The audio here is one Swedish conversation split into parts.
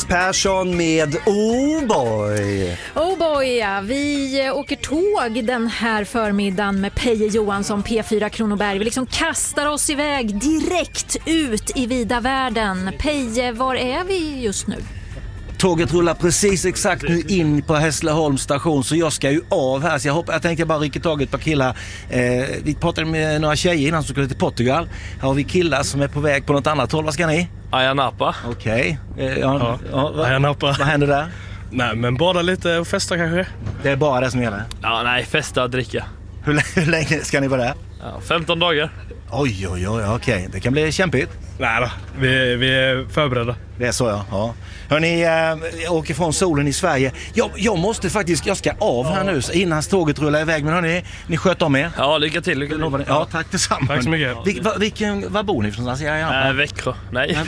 Persson med Oh Boy. Oh boy, ja. Vi åker tåg den här förmiddagen med Peje Johansson, P4 Kronoberg. Vi liksom kastar oss iväg direkt ut i vida världen. Peje, var är vi just nu? Tåget rullar precis exakt nu in på Hässleholms station, så jag ska ju av här. Så jag tänkte bara rycka tag i ett par killar. Vi pratade med några tjejer innan som skulle till Portugal. Här har vi killar som är på väg på något annat håll. Vad ska ni? Ayia Napa. Okej. Ayia Napa. Vad händer där? Nej, men bada lite och festa kanske. Det är bara det som gäller? Ja, nej, festa och dricka. Hur länge ska ni vara där? Ja, 15 dagar. Oj, okej. Det kan bli kämpigt. Nej då, vi är förberedda. Det är så, ja. Hörrni, jag åker från solen i Sverige. Jag ska av här nu innan tåget rullar iväg. Men hörni, ni sköter om er. Ja, lycka till. Ja, tack detsamma. Tack så mycket. Var bor ni någonstans? Växjö. Nej.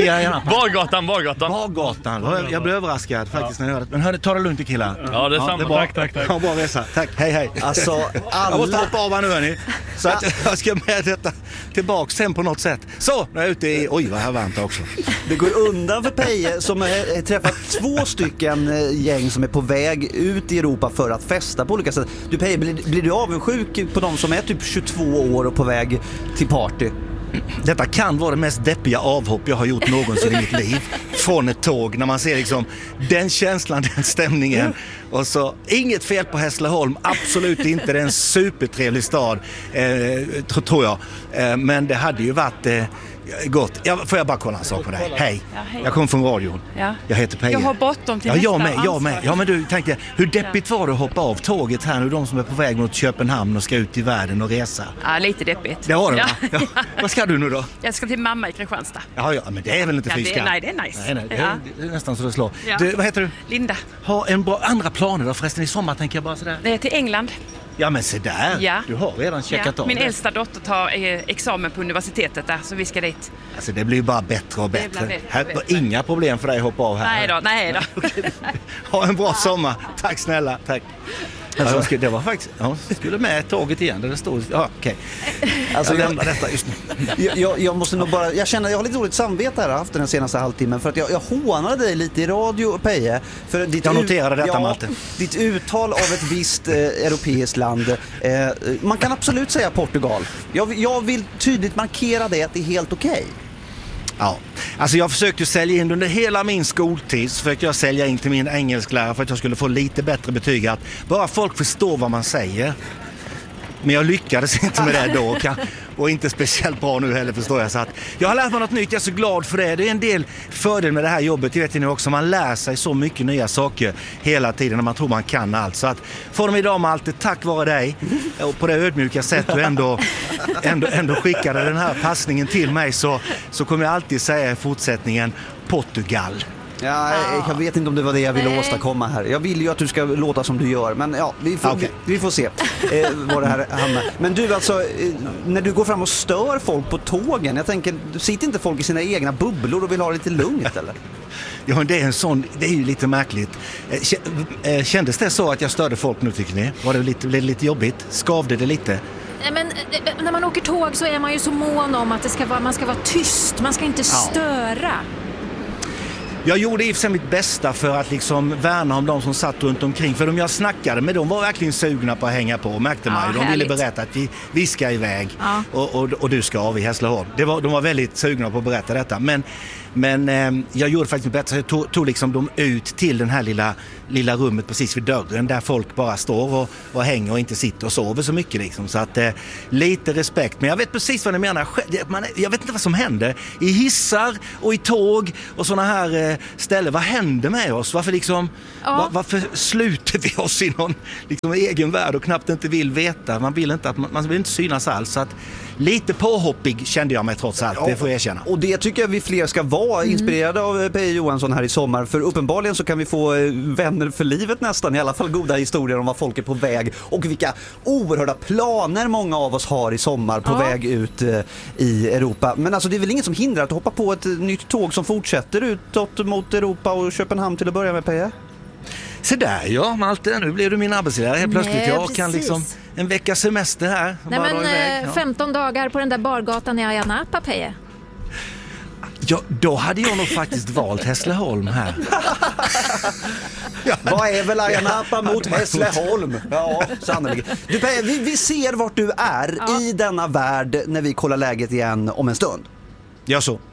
Bargatan. Jag blev överraskad faktiskt när jag hörde det. Men hörni, ta det lugnt killar. Ja, det är samma. Tack. Ja, bra resa. Tack. Hej. Alltså, Jag måste hoppa av här nu, hörni. Så att jag ska med detta tillbaka sen på något sätt. Så, nu är jag ute i... Oj, vad här varmt också. det går undan för Peje som har träffat 2 stycken gäng som är på väg ut i Europa för att festa på olika sätt. Du Peje, blir du avundsjuk på de som är typ 22 år och på väg till party? Detta kan vara det mest deppiga avhopp jag har gjort någonsin i mitt liv. Från ett tåg, när man ser liksom den känslan, den stämningen. Och så, inget fel på Hässleholm, absolut inte, det är en supertrevlig stad, tror jag. Men det hade ju varit... Gott. Får jag bara kolla en sak på dig? Hej. Ja, hej. Jag kommer från radion. Ja. Jag heter Peje. Jag har bråttom till jag nästa med. Ja, men du tänkte, hur deppigt var det att hoppa av tåget här nu, de som är på väg mot Köpenhamn och ska ut i världen och resa? Ja, lite deppigt. Det har du, ja. va? Ja. Vad ska du nu då? Jag ska till mamma i Kristianstad. Ja, men det är väl inte fyska? Nej, det är nice. Nej, det är nästan så det slår. Ja. Du, vad heter du? Linda. Ha en bra andra planer då förresten i sommar, tänker jag bara sådär. Det är till England. Ja, men se där. Ja. Du har redan checkat av. Min äldsta dotter tar examen på universitetet där, så vi ska dit. Alltså det blir bara bättre och bättre. Här var bättre. inga problem för dig att hoppa av här. Nej då. Ha en bra sommar. Tack snälla. Tack. Alltså, det var faktiskt... Ja, skulle med tåget igen där det stod... Ja, okej. Alltså, jag lämnar detta just nu. Jag måste nog bara... Jag känner, jag har lite dåligt samvete här haft den senaste halvtimmen för att jag hånade dig lite i radio, Peje. För ditt jag noterade detta, Malte. Ditt uttal av ett visst europeiskt land. Man kan absolut säga Portugal. Jag vill tydligt markera det att det är helt okej. Ja, alltså jag försökte sälja in under hela min skoltid, så försökte jag sälja in till min engelsklärare för att jag skulle få lite bättre betyg, att bara folk förstår vad man säger. Men jag lyckades inte med det då och inte speciellt bra nu heller, förstår jag. Så att jag har lärt mig något nytt, jag är så glad för det. Det är en del fördel med det här jobbet, det vet ni också. Man lär sig så mycket nya saker hela tiden när man tror man kan allt. Så att från idag med allt, tack vare dig och på det ödmjuka sätt du ändå skickade den här passningen till mig, så kommer jag alltid säga i fortsättningen Portugal. Ja, jag vet inte om det var det jag ville åstadkomma här. Jag vill ju att du ska låta som du gör. Men ja, vi får se vad det här hamnar. Men du, alltså, när du går fram och stör folk på tågen, jag tänker, sitter inte folk i sina egna bubblor och vill ha lite lugnt, eller? Ja, det är ju lite märkligt. Kändes det så att jag störde folk nu, tycker ni? Var det lite jobbigt? Skavde det lite? Men när man åker tåg så är man ju så mån om att man ska vara tyst. Man ska inte störa. Jag gjorde i och för sig mitt bästa för att liksom värna om de som satt runt omkring. För de jag snackade med, de var verkligen sugna på att hänga på, märkte man. De ville berätta att vi ska iväg och du ska av i Hässleholm. De var väldigt sugna på att berätta detta. Men jag gjorde faktiskt mitt bästa. Jag tog liksom dem ut till den här lilla rummet precis vid dörren, där folk bara står och hänger och inte sitter och sover så mycket liksom. Så att lite respekt. Men jag vet precis vad ni menar. Jag vet inte vad som händer i hissar och i tåg och såna här ställen. Vad händer med oss? Varför liksom varför sluter vi oss i någon liksom egen värld och knappt inte vill veta? Man vill inte synas alls. Så att lite påhoppig kände jag mig trots allt, det får jag erkänna. Och det tycker jag vi fler ska vara, inspirerade av Peje Johansson här i sommar. För uppenbarligen så kan vi få vänner för livet nästan, i alla fall goda historier om vad folk är på väg och vilka oerhörda planer många av oss har i sommar på väg ut i Europa. Men alltså det är väl inget som hindrar att hoppa på ett nytt tåg som fortsätter utåt mot Europa och Köpenhamn till att börja med, Peje? Så där, ja, Malte, nu blev du min arbetsledare helt plötsligt. Jag kan liksom en veckas semester här. Nej, men 15 dagar på den där bargatan i Ayia Napa, Peje. Ja, då hade jag nog faktiskt valt Hässleholm här. Vad är väl Ayia Napa mot Hässleholm? Ja, sannolikt. Du Peje, vi ser vart du är i denna värld när vi kollar läget igen om en stund. Ja, så.